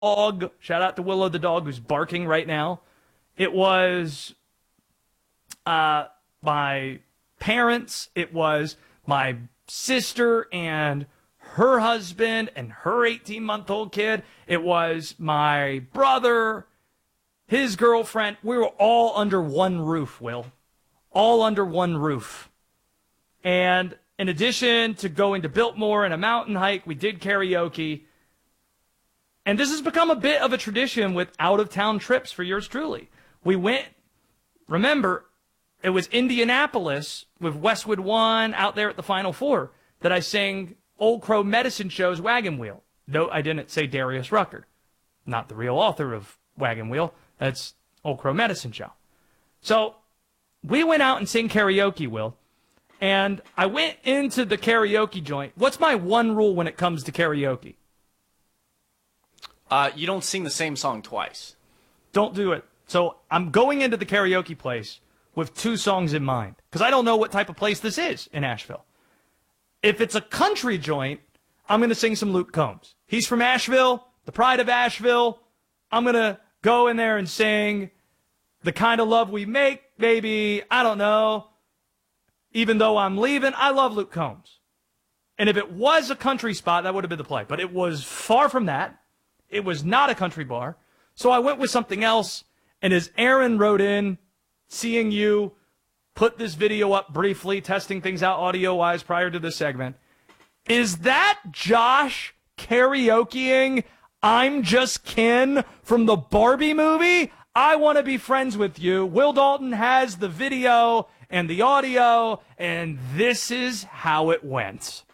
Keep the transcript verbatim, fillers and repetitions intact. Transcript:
dog. Shout out to Willow the dog who's barking right now. It was uh, my parents. It was my sister and her husband and her eighteen-month-old kid. It was my brother, his girlfriend. We were all under one roof, Will. All under one roof. And in addition to going to Biltmore and a mountain hike, we did karaoke. And this has become a bit of a tradition with out-of-town trips for yours truly. We went, remember, it was Indianapolis with Westwood One out there at the Final Four that I sang Old Crow Medicine Show's Wagon Wheel. No, I didn't say Darius Rucker. Not the real author of Wagon Wheel. That's Old Crow Medicine Show. So we went out and sang karaoke, Will. And I went into the karaoke joint. What's my one rule when it comes to karaoke? Uh, you don't sing the same song twice. Don't do it. So I'm going into the karaoke place with two songs in mind. Because I don't know what type of place this is in Asheville. If it's a country joint, I'm going to sing some Luke Combs. He's from Asheville, the pride of Asheville. I'm going to go in there and sing The Kind of Love We Make, maybe, I don't know. Even though I'm leaving, I love Luke Combs. And if it was a country spot, that would have been the play. But it was far from that. It was not a country bar. So I went with something else. And as Aaron wrote in, seeing you put this video up briefly, testing things out audio-wise prior to this segment, is that Josh karaokeing I'm Just Ken from the Barbie movie? I want to be friends with you. Will Dalton has the video and the audio, and this is how it went.